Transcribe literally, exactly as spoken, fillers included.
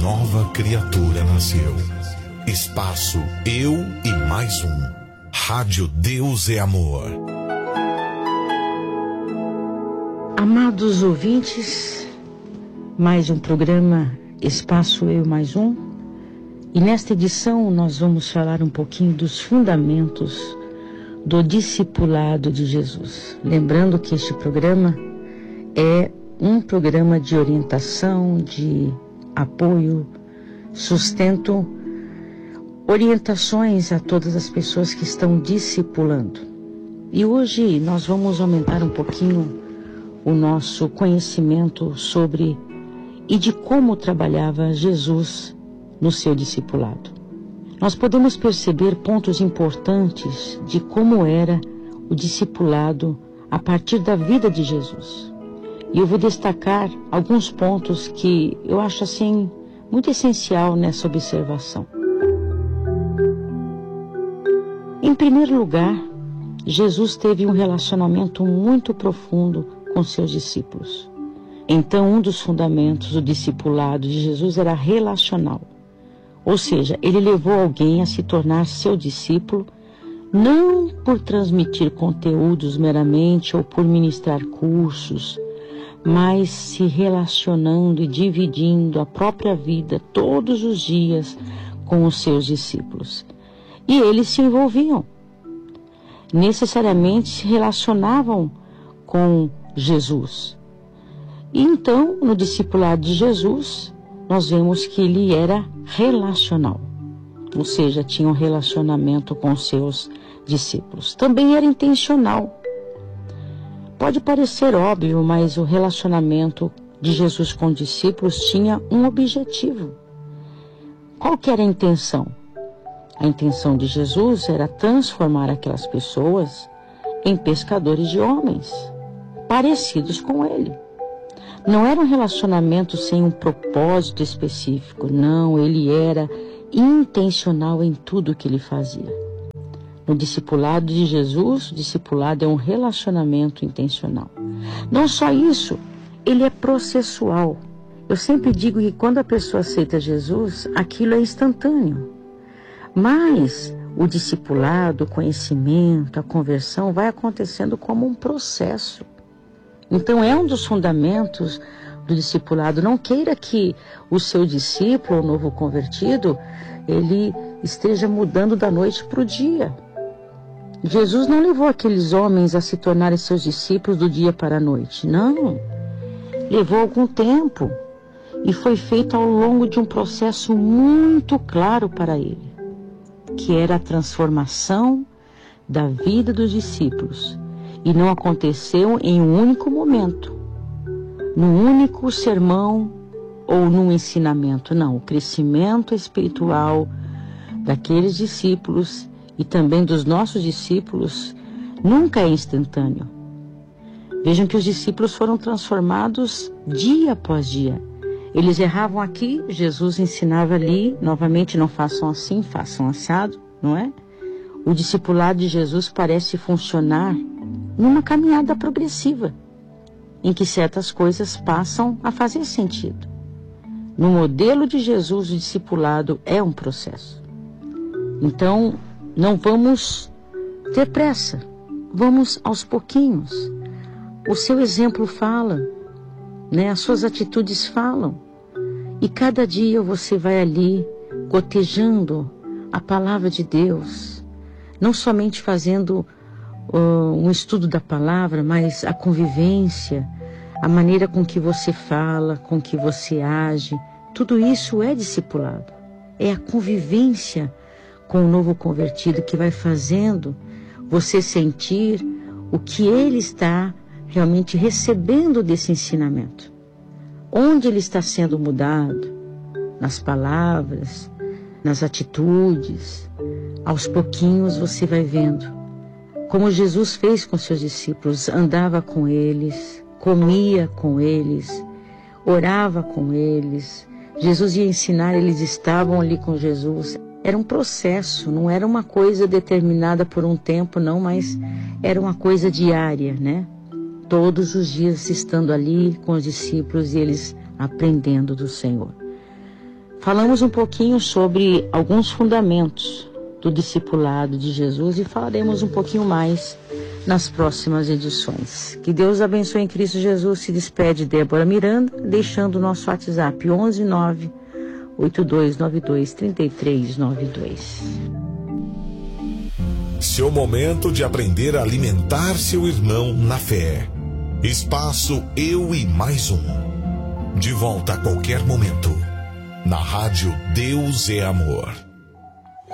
nova criatura nasceu. Espaço Eu e Mais Um. Rádio Deus é Amor. Amados ouvintes, mais um programa Espaço Eu e Mais Um. E nesta edição nós vamos falar um pouquinho dos fundamentos do discipulado de Jesus. Lembrando que este programa é um programa de orientação, de apoio, sustento, orientações a todas as pessoas que estão discipulando. E hoje nós vamos aumentar um pouquinho o nosso conhecimento sobre e de como trabalhava Jesus no seu discipulado. Nós podemos perceber pontos importantes de como era o discipulado a partir da vida de Jesus. E eu vou destacar alguns pontos que eu acho assim muito essencial nessa observação. Em primeiro lugar, Jesus teve um relacionamento muito profundo com seus discípulos. Então, um dos fundamentos do discipulado de Jesus era relacional. Ou seja, ele levou alguém a se tornar seu discípulo, não por transmitir conteúdos meramente ou por ministrar cursos, mas se relacionando e dividindo a própria vida todos os dias com os seus discípulos. E eles se envolviam, necessariamente se relacionavam com Jesus. E então, no discipulado de Jesus, nós vemos que ele era relacional, ou seja, tinha um relacionamento com os seus discípulos. Também era intencional. Pode parecer óbvio, mas o relacionamento de Jesus com os discípulos tinha um objetivo. Qual que era a intenção? A intenção de Jesus era transformar aquelas pessoas em pescadores de homens, parecidos com ele. Não era um relacionamento sem um propósito específico, não, ele era intencional em tudo que ele fazia. No discipulado de Jesus, o discipulado é um relacionamento intencional. Não só isso, ele é processual. Eu sempre digo que quando a pessoa aceita Jesus, aquilo é instantâneo. Mas o discipulado, o conhecimento, a conversão vai acontecendo como um processo. Então é um dos fundamentos do discipulado. Não queira que o seu discípulo, o novo convertido, ele esteja mudando da noite para o dia. Jesus não levou aqueles homens a se tornarem seus discípulos do dia para a noite. Não. Levou algum tempo. E foi feito ao longo de um processo muito claro para ele, que era a transformação da vida dos discípulos. E não aconteceu em um único momento, num único sermão ou num ensinamento. Não, o crescimento espiritual daqueles discípulos e também dos nossos discípulos nunca é instantâneo. Vejam que os discípulos foram transformados dia após dia. Eles erravam aqui, Jesus ensinava ali, novamente não façam assim, façam assado, não é? O discipulado de Jesus parece funcionar numa caminhada progressiva, em que certas coisas passam a fazer sentido. No modelo de Jesus, o discipulado é um processo. Então, não vamos ter pressa, vamos aos pouquinhos. O seu exemplo fala, né? As suas atitudes falam. E cada dia você vai ali cotejando a palavra de Deus, não somente fazendo uh, um estudo da palavra, mas a convivência, a maneira com que você fala, com que você age, tudo isso é discipulado. É a convivência com o novo convertido que vai fazendo você sentir o que ele está realmente recebendo desse ensinamento. Onde ele está sendo mudado? Nas palavras, nas atitudes. Aos pouquinhos você vai vendo. Como Jesus fez com seus discípulos, andava com eles, comia com eles, orava com eles. Jesus ia ensinar, eles estavam ali com Jesus. Era um processo, não era uma coisa determinada por um tempo, não, mas era uma coisa diária, né? Todos os dias estando ali com os discípulos e eles aprendendo do Senhor. falamos um pouquinho sobre alguns fundamentos do discipulado de Jesus e falaremos um pouquinho mais nas próximas edições. Que Deus abençoe em Cristo Jesus. Se despede Débora Miranda, deixando o nosso WhatsApp onze nove oito dois nove dois três três nove dois. Seu momento de aprender a alimentar seu irmão na fé. Espaço Eu e Mais Um. De volta a qualquer momento. Na rádio Deus é Amor.